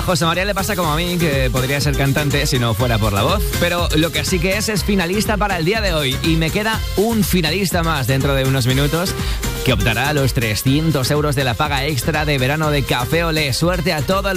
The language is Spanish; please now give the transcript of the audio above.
José María le pasa como a mí, que podría ser cantante si no fuera por la voz, pero lo que sí que es finalista para el día de hoy. Y me queda un finalista más dentro de unos minutos que optará a los 300 euros de la paga extra de verano de Café Olé. Suerte a todo el